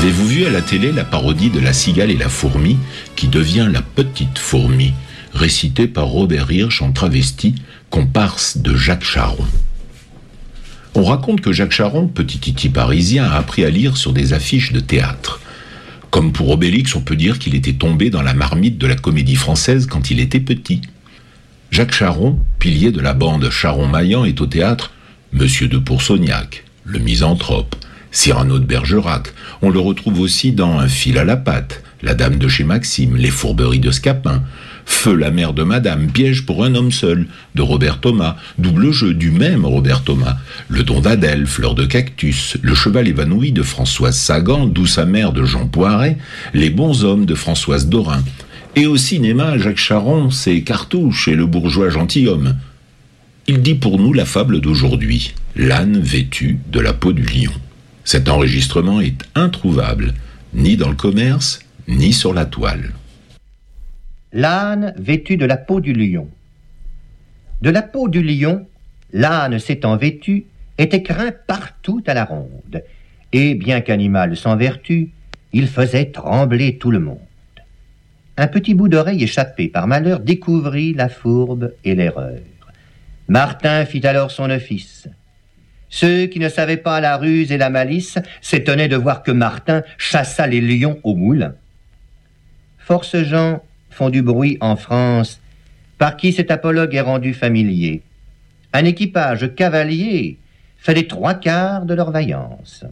Avez-vous vu à la télé la parodie de La cigale et la fourmi qui devient La petite fourmi, récitée par Robert Hirsch en travesti, comparse de Jacques Charron? On raconte que Jacques Charron, petit titi parisien, a appris à lire sur des affiches de théâtre. Comme pour Obélix, on peut dire qu'il était tombé dans la marmite de la comédie française quand il était petit. Jacques Charron, pilier de la bande Charron-Maillan, est au théâtre Monsieur de Pourceaugnac, le misanthrope, Cyrano de Bergerac. On le retrouve aussi dans Un fil à la patte, La dame de chez Maxime, Les fourberies de Scapin, Feu la mère de madame, Piège pour un homme seul, de Robert Thomas, Double jeu du même Robert Thomas, Le don d'Adèle, Fleur de cactus, Le cheval évanoui de Françoise Sagan, Douce amère de Jean Poiret, Les bons hommes de Françoise Dorin. Et au cinéma, Jacques Charron, c'est Cartouche et le bourgeois gentilhomme. Il dit pour nous la fable d'aujourd'hui, L'âne vêtu de la peau du lion. Cet enregistrement est introuvable, ni dans le commerce, ni sur la toile. L'âne vêtu de la peau du lion. De la peau du lion, l'âne s'étant vêtu, était craint partout à la ronde. Et bien qu'animal sans vertu, il faisait trembler tout le monde. Un petit bout d'oreille échappé par malheur découvrit la fourbe et l'erreur. Martin fit alors son office. Ceux qui ne savaient pas la ruse et la malice s'étonnaient de voir que Martin chassa les lions au moulin. Force gens font du bruit en France, par qui cet apologue est rendu familier. Un équipage cavalier fait les 3/4 de leur vaillance.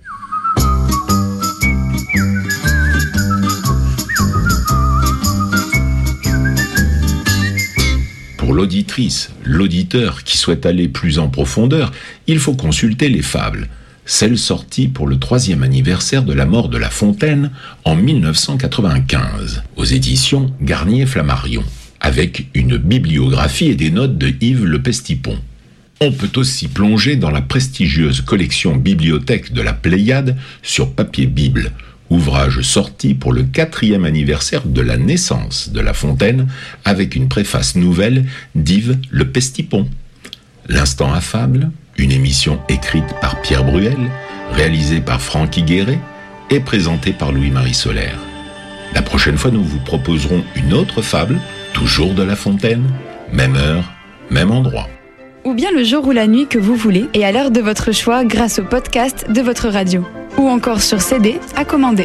Pour l'auditrice, l'auditeur qui souhaite aller plus en profondeur, il faut consulter les fables, celles sorties pour le 3e anniversaire de la mort de La Fontaine en 1995, aux éditions Garnier-Flammarion, avec une bibliographie et des notes de Yves Le Pestipon. On peut aussi plonger dans la prestigieuse collection Bibliothèque de la Pléiade sur papier Bible, ouvrage sorti pour le 4e anniversaire de la naissance de La Fontaine, avec une préface nouvelle d'Yves Le Pestipon. L'Instant affable, une émission écrite par Pierre Bruel, réalisée par Franck Higueret et présentée par Louis-Marie Solaire. La prochaine fois, nous vous proposerons une autre fable, toujours de La Fontaine, même heure, même endroit. Ou bien le jour ou la nuit que vous voulez et à l'heure de votre choix grâce au podcast de votre radio. Ou encore sur CD à commander.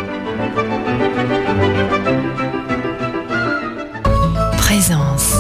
Présence.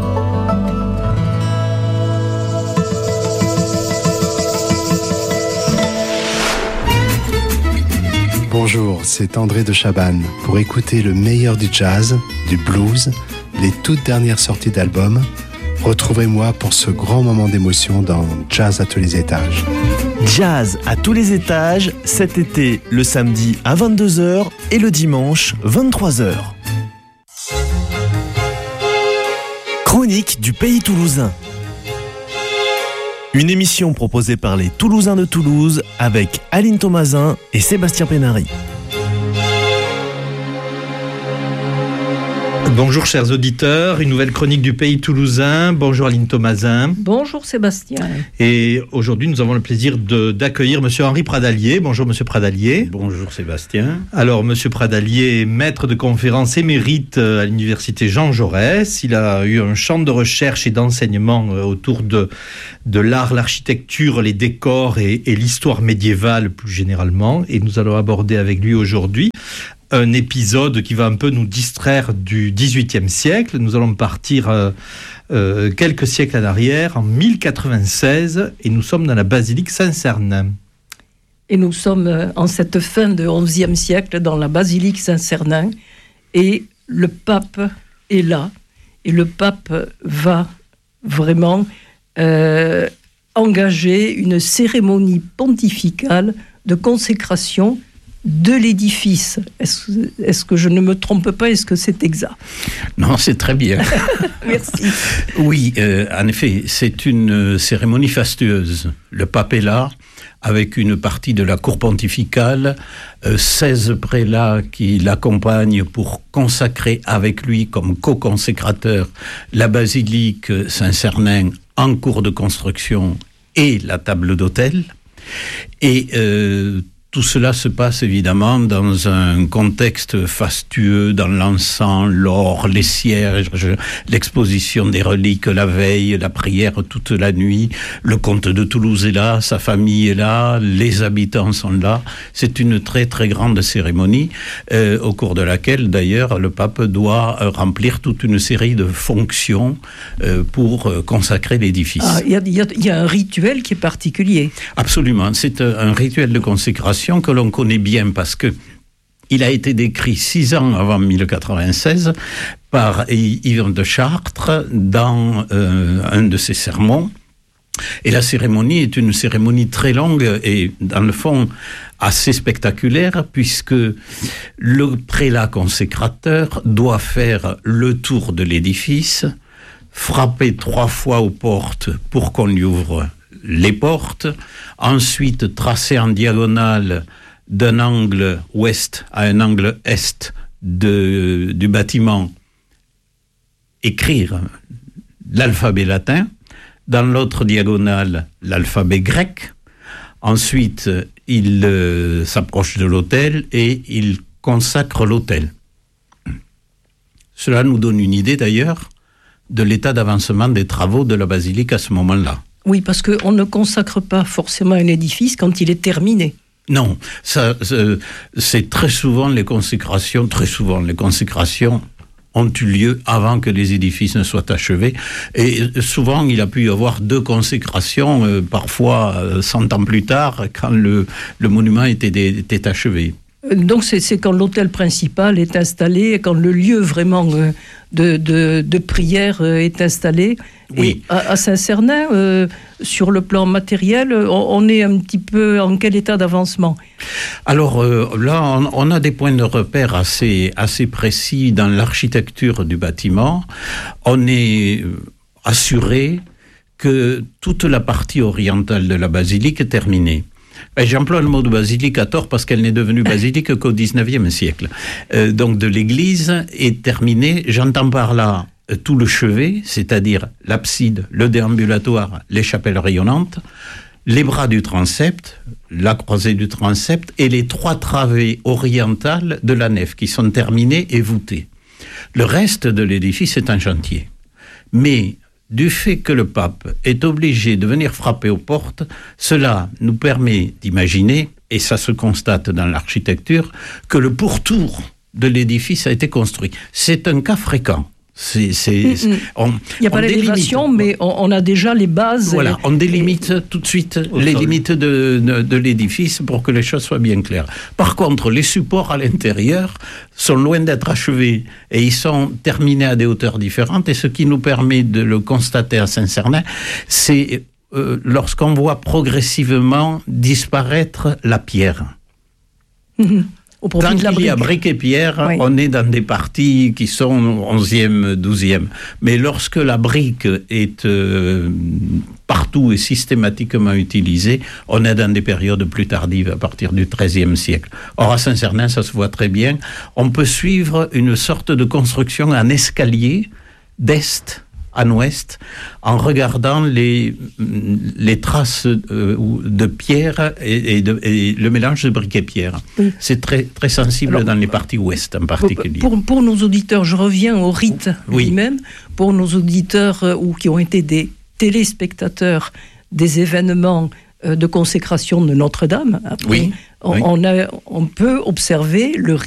Bonjour, c'est André de Chabannes. Pour écouter le meilleur du jazz, du blues, les toutes dernières sorties d'albums, retrouvez-moi pour ce grand moment d'émotion dans Jazz à tous les étages. Jazz à tous les étages, cet été, le samedi à 22h et le dimanche 23h. Chronique du pays toulousain. Une émission proposée par les Toulousains de Toulouse avec Aline Thomasin et Sébastien Pénary. Bonjour chers auditeurs, une nouvelle chronique du pays toulousain. Bonjour Aline Thomasin. Bonjour Sébastien. Et aujourd'hui nous avons le plaisir d'accueillir monsieur Henri Pradalier. Bonjour monsieur Pradalier. Bonjour Sébastien. Alors monsieur Pradalier est maître de conférences émérite à l'université Jean Jaurès. Il a eu un champ de recherche et d'enseignement autour de l'art, l'architecture, les décors et l'histoire médiévale plus généralement. Et nous allons aborder avec lui aujourd'hui un épisode qui va un peu nous distraire du XVIIIe siècle. Nous allons partir quelques siècles en arrière, en 1096, et nous sommes dans la basilique Saint-Cernin. Et nous sommes en cette fin de XIe siècle dans la basilique Saint-Cernin, et le pape est là, et le pape va vraiment engager une cérémonie pontificale de consécration de l'édifice. Est-ce que je ne me trompe pas? Est-ce que c'est exact? Non, c'est très bien. Merci. Oui, en effet, c'est une cérémonie fastueuse. Le pape est là, avec une partie de la cour pontificale, 16 prélats qui l'accompagnent pour consacrer avec lui comme co-consécrateur la basilique Saint-Cernin en cours de construction et la table d'autel. Et Tout cela se passe évidemment dans un contexte fastueux, dans l'encens, l'or, les cierges, l'exposition des reliques la veille, la prière toute la nuit. Le comte de Toulouse est là, sa famille est là, les habitants sont là. C'est une très très grande cérémonie au cours de laquelle d'ailleurs le pape doit remplir toute une série de fonctions pour consacrer l'édifice. Il y a un rituel qui est particulier. Absolument, c'est un rituel de consécration que l'on connaît bien parce que il a été décrit 6 ans avant 1096 par Yvon de Chartres dans un de ses sermons. Et la cérémonie est une cérémonie très longue et, dans le fond, assez spectaculaire, puisque le prélat consécrateur doit faire le tour de l'édifice, frapper 3 fois aux portes pour qu'on lui ouvre les portes, ensuite tracer en diagonale d'un angle ouest à un angle est du bâtiment, écrire l'alphabet latin, dans l'autre diagonale l'alphabet grec, ensuite il s'approche de l'autel et il consacre l'autel. Cela nous donne une idée d'ailleurs de l'état d'avancement des travaux de la basilique à ce moment-là. Oui, parce qu'on ne consacre pas forcément un édifice quand il est terminé. Non, c'est très souvent les consécrations ont eu lieu avant que les édifices ne soient achevés. Et souvent, il a pu y avoir 2 consécrations, parfois 100 ans plus tard, quand le monument était achevé. Donc c'est quand l'autel principal est installé, quand le lieu vraiment de prière est installé. Oui. Et à Saint-Cernin, sur le plan matériel, on est un petit peu en quel état d'avancement ? Alors là, on a des points de repère assez précis dans l'architecture du bâtiment. On est assuré que toute la partie orientale de la basilique est terminée. J'emploie le mot de basilique à tort parce qu'elle n'est devenue basilique qu'au XIXe siècle. Donc de l'église est terminée. J'entends par là tout le chevet, c'est-à-dire l'abside, le déambulatoire, les chapelles rayonnantes, les bras du transept, la croisée du transept et les 3 travées orientales de la nef qui sont terminées et voûtées. Le reste de l'édifice est un chantier. Mais du fait que le pape est obligé de venir frapper aux portes, cela nous permet d'imaginer, et ça se constate dans l'architecture, que le pourtour de l'édifice a été construit. C'est un cas fréquent. Il n'y a pas l'élévation, mais on a déjà les bases. Voilà, on délimite tout de suite les limites de l'édifice pour que les choses soient bien claires. Par contre, les supports à l'intérieur sont loin d'être achevés et ils sont terminés à des hauteurs différentes. Et ce qui nous permet de le constater à Saint-Cernin, c'est lorsqu'on voit progressivement disparaître la pierre. Tant qu'il y a briques et pierre, oui. On est dans des parties qui sont 11e, 12e. Mais lorsque la brique est partout et systématiquement utilisée, on est dans des périodes plus tardives, à partir du XIIIe siècle. Or, à Saint-Cernin, ça se voit très bien. On peut suivre une sorte de construction en escalier d'est en ouest, en regardant les traces de pierre et le mélange de briques et pierre. Oui. C'est très, très sensible. Alors, dans les parties ouest en particulier. Pour nos auditeurs, je reviens au rite lui-même, pour nos auditeurs ou qui ont été des téléspectateurs des événements de consécration de Notre-Dame, après, on peut observer le rite